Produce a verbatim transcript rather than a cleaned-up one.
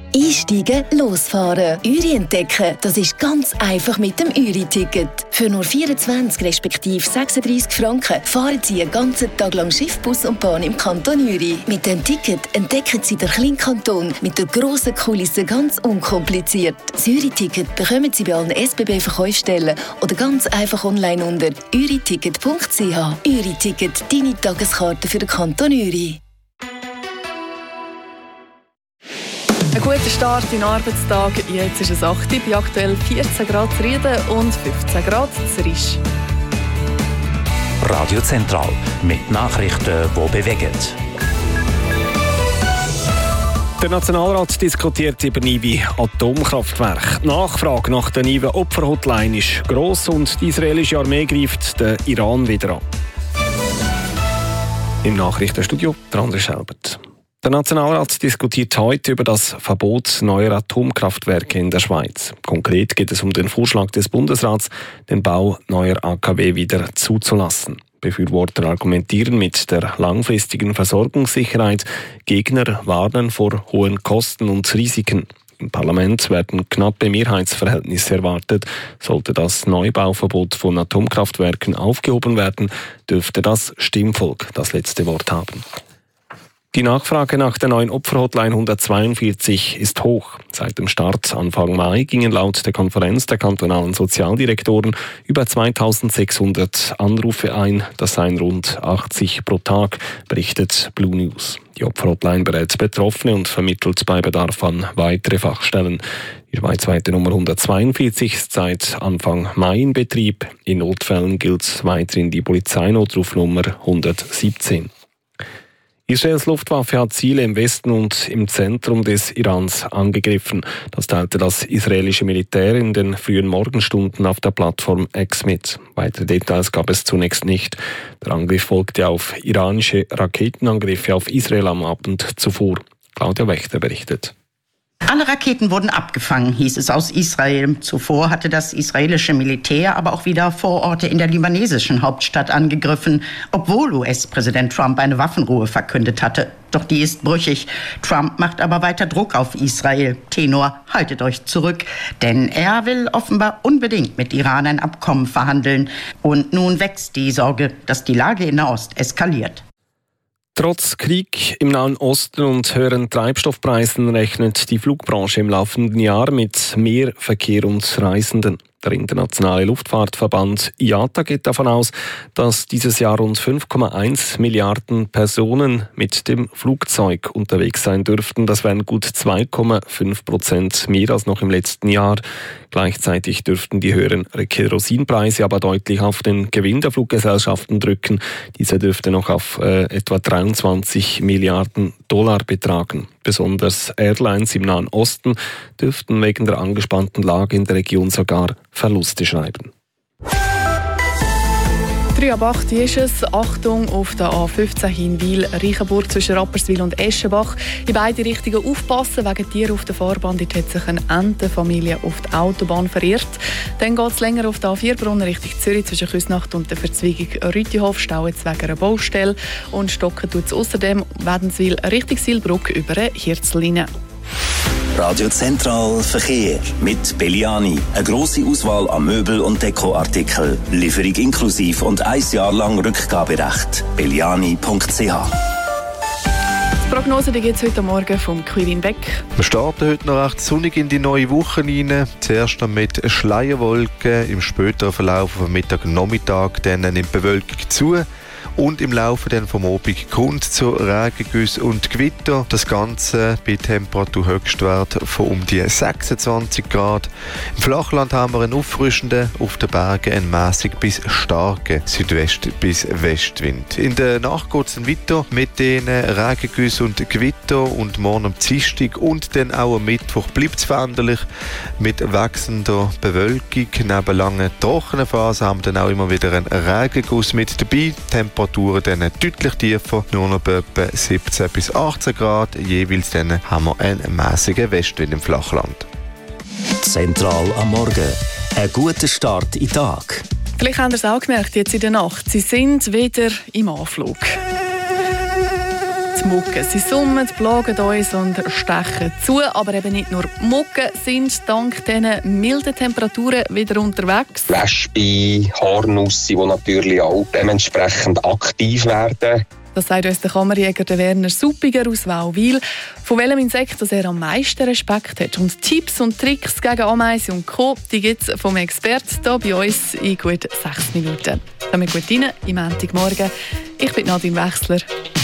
Einsteigen, losfahren. Uri entdecken, das ist ganz einfach mit dem Uri-Ticket. Für nur vierundzwanzig respektive sechsunddreissig Franken fahren Sie einen ganzen Tag lang Schiff, Bus und Bahn im Kanton Uri. Mit dem Ticket entdecken Sie den kleinen Kanton mit der grossen Kulisse ganz unkompliziert. Das Uri-Ticket bekommen Sie bei allen S B B-Verkaufsstellen oder ganz einfach online unter uri ticket punkt c h. Uri-Ticket, deine Tageskarte für den Kanton Uri. Ein guter Start in den Arbeitstag. Jetzt ist es acht Uhr, bei aktuell vierzehn Grad zu Rieden und fünfzehn Grad zu Risch. Radio Zentral mit Nachrichten, die bewegen. Der Nationalrat diskutiert über neue Atomkraftwerke. Die Nachfrage nach der neuen Opferhotline ist gross und die israelische Armee greift den Iran wieder an. Im Nachrichtenstudio der André Schelbert. Der Nationalrat diskutiert heute über das Verbot neuer Atomkraftwerke in der Schweiz. Konkret geht es um den Vorschlag des Bundesrats, den Bau neuer A K W wieder zuzulassen. Befürworter argumentieren mit der langfristigen Versorgungssicherheit, Gegner warnen vor hohen Kosten und Risiken. Im Parlament werden knappe Mehrheitsverhältnisse erwartet. Sollte das Neubauverbot von Atomkraftwerken aufgehoben werden, dürfte das Stimmvolk das letzte Wort haben. Die Nachfrage nach der neuen Opferhotline hundertzweiundvierzig ist hoch. Seit dem Start Anfang Mai gingen laut der Konferenz der kantonalen Sozialdirektoren über zweitausendsechshundert Anrufe ein. Das seien rund achtzig pro Tag, berichtet Blue News. Die Opferhotline berät Betroffene und vermittelt bei Bedarf an weitere Fachstellen. Die schweizweite Nummer hundertzweiundvierzig ist seit Anfang Mai in Betrieb. In Notfällen gilt weiterhin die Polizeinotrufnummer hundertsiebzehn. Israels Luftwaffe hat Ziele im Westen und im Zentrum des Irans angegriffen. Das teilte das israelische Militär in den frühen Morgenstunden auf der Plattform X mit. Weitere Details gab es zunächst nicht. Der Angriff folgte auf iranische Raketenangriffe auf Israel am Abend zuvor. Claudia Wächter berichtet. Alle Raketen wurden abgefangen, hieß es aus Israel. Zuvor hatte das israelische Militär aber auch wieder Vororte in der libanesischen Hauptstadt angegriffen, obwohl U S-Präsident Trump eine Waffenruhe verkündet hatte. Doch die ist brüchig. Trump macht aber weiter Druck auf Israel. Tenor, haltet euch zurück, denn er will offenbar unbedingt mit Iran ein Abkommen verhandeln. Und nun wächst die Sorge, dass die Lage in Nahost eskaliert. Trotz Krieg im Nahen Osten und höheren Treibstoffpreisen rechnet die Flugbranche im laufenden Jahr mit mehr Verkehr und Reisenden. Der internationale Luftfahrtverband I A T A geht davon aus, dass dieses Jahr rund fünf Komma eins Milliarden Personen mit dem Flugzeug unterwegs sein dürften. Das wären gut zwei Komma fünf Prozent mehr als noch im letzten Jahr. Gleichzeitig dürften die höheren Kerosinpreise aber deutlich auf den Gewinn der Fluggesellschaften drücken. Dieser dürfte noch auf äh, etwa dreiundzwanzig Milliarden Dollar betragen. Besonders Airlines im Nahen Osten dürften wegen der angespannten Lage in der Region sogar Verluste schreiben. drei ab acht ist es. Achtung auf der A fünfzehn Hinwil-Reichenburg zwischen Rapperswil und Eschenbach. In beide Richtungen aufpassen, wegen Tieren auf der Fahrbahn. Dort hat sich eine Entenfamilie auf die Autobahn verirrt. Dann geht es länger auf der A vier Brunnen Richtung Zürich zwischen Küsnacht und der Verzweigung Rütihof. Stau jetzt wegen einer Baustelle. Und stocken tut es außerdem Wädenswil Richtung Silbrück über eine Hirzlinie. Radio Zentral Verkehr mit Belliani. Eine grosse Auswahl an Möbel- und Dekoartikeln. Lieferung inklusiv und ein Jahr lang Rückgaberecht. belliani punkt c h. Die Prognose gibt es heute Morgen vom Quirin Beck. Wir starten heute noch recht sonnig in die neue Woche rein. Zuerst mit Schleierwolken, im späteren Verlauf vom Mittag und Nachmittag dann nimmt die Bewölkung zu. Und im Laufe dann vom Abend kommt zu Regengüssen und Gewitter. Das Ganze bei Temperaturhöchstwert von um die sechsundzwanzig Grad. Im Flachland haben wir einen auffrischenden, auf den Bergen einen mäßig bis starken Südwest- bis Westwind. In der Nacht geht es dann weiter mit den Regengüssen und Gewitter und morgen am Dienstag und dann auch am Mittwoch bleibt es veränderlich mit wechselnder Bewölkung. Neben langen trockenen Phasen haben wir dann auch immer wieder einen Regenguss mit dabei. Temperaturen dann deutlich tiefer, nur noch etwa siebzehn bis achtzehn Grad. Jeweils dann haben wir einen mäßigen Westwind im Flachland. Zentral am Morgen. Ein guter Start in den Tag. Vielleicht haben Sie es auch gemerkt, jetzt in der Nacht. Sie sind wieder im Anflug. die Mücken. Sie summen, plagen uns und stechen zu. Aber eben nicht nur Mücken sind dank diesen milden Temperaturen wieder unterwegs. Wespen, Haarnüsse, die natürlich auch dementsprechend aktiv werden. Das sagt uns der Kammerjäger Werner Suppiger aus Wauwil, von welchem Insekt er am meisten Respekt hat. Und Tipps und Tricks gegen Ameisen und Co. die gibt es vom Experten hier bei uns in gut sechs Minuten. Kommt gut rein, im Montagmorgen. Ich bin Nadine Wechsler.